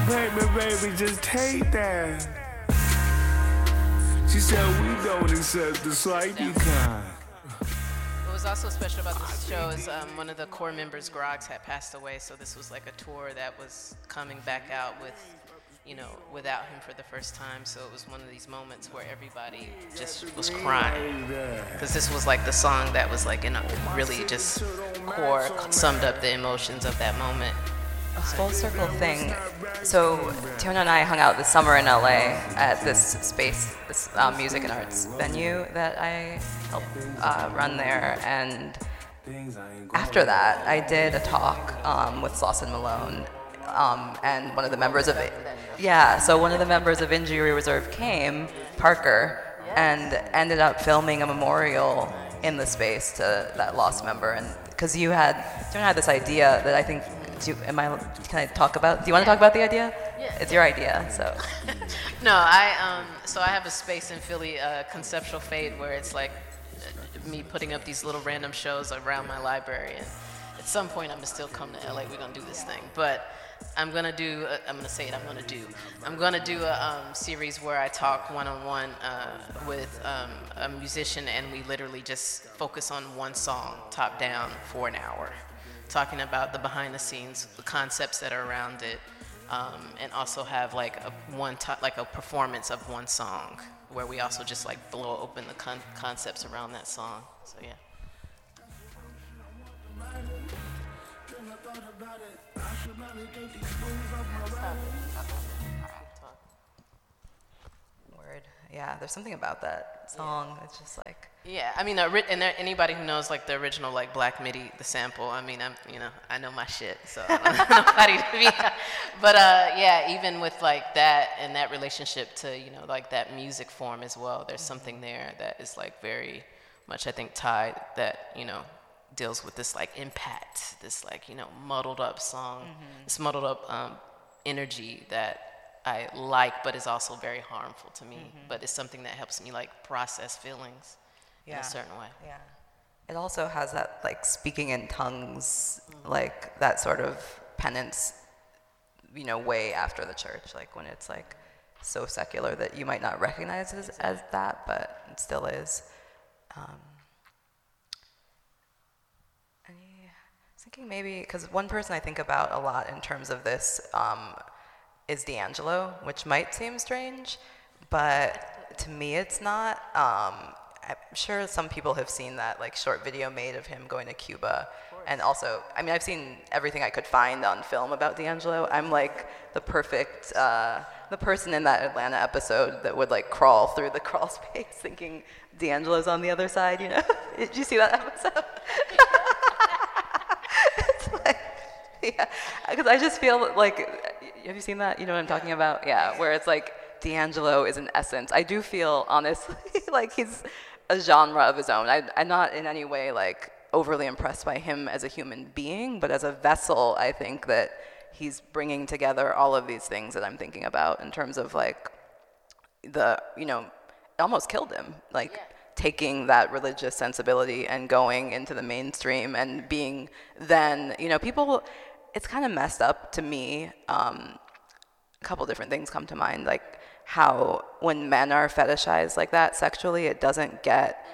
paper, baby, just take that. She said we don't accept the slightly kind. What was also special about this show is one of the core members, Groggs, had passed away, so this was like a tour that was coming back out with, you know, without him for the first time. So it was one of these moments where everybody just was crying, because this was like the song that was like in a really just core summed up the emotions of that moment. A full circle thing. So Tiona and I hung out this summer in LA at this space, this music and arts venue that I helped run there. And after that, I did a talk with Slauson Malone, and one of the members of one of the members of Injury Reserve came, Parker, and ended up filming a memorial in the space to that lost member. And because Tiona had this idea that I think. Can I talk about? Do you want to talk about the idea? Yeah. It's your idea, so. No, I have a space in Philly, Conceptual Fade, where it's like me putting up these little random shows around my library, and at some point I'm gonna still come to LA. We're gonna do this thing, but I'm gonna do a series where I talk one-on-one with a musician, and we literally just focus on one song, top down, for an hour. Talking about the behind the scenes, the concepts that are around it, and also have like a performance of one song where we also just like blow open the concepts around that song. So yeah. Word. Yeah, there's something about that song. It's just like. Yeah, I mean, anybody who knows like the original like Black MIDI, the sample. I mean, I know my shit, so I don't know nobody to be. But yeah, even with like that and that relationship to like that music form as well, there's something there that is like very much, I think, tied that deals with this like impact, this like muddled up song, this muddled up energy that I like, but is also very harmful to me. But it's something that helps me like process feelings. In a certain way. Yeah. It also has that like speaking in tongues, like that sort of penance, way after the church, like when it's like so secular that you might not recognize it as that, but it still is. And I was thinking maybe, because one person I think about a lot in terms of this is D'Angelo, which might seem strange, but to me it's not. I'm sure some people have seen that like short video made of him going to Cuba, and also, I mean, I've seen everything I could find on film about D'Angelo. I'm like the perfect, the person in that Atlanta episode that would like crawl through the crawl space thinking D'Angelo's on the other side, Did you see that episode? It's like, yeah, because I just feel like, have you seen that? You know what I'm talking about? Yeah, where it's like D'Angelo is an essence. I do feel, honestly, like he's a genre of his own. I'm not in any way like overly impressed by him as a human being, but as a vessel, I think that he's bringing together all of these things that I'm thinking about in terms of like it almost killed him, like taking that religious sensibility and going into the mainstream and being then, people, it's kind of messed up to me. A couple different things come to mind, like how when men are fetishized like that sexually, it doesn't get,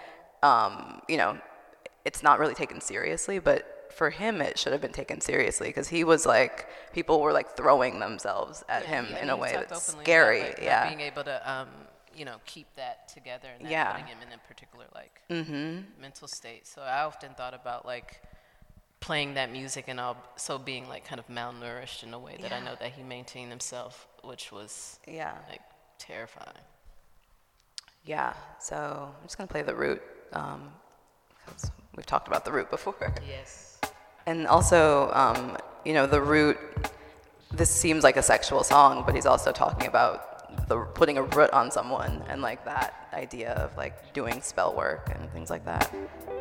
it's not really taken seriously, but for him it should have been taken seriously, because he was like, people were like throwing themselves at him in a way that's scary. About, like, yeah. Being able to, keep that together and putting him in a particular like mental state. So I often thought about like playing that music and also being like kind of malnourished in a way that I know that he maintained himself, which was like terrifying. Yeah, so I'm just gonna play The Root, because we've talked about The Root before. Yes. And also, The Root, this seems like a sexual song, but he's also talking about putting a root on someone and like that idea of like doing spell work and things like that.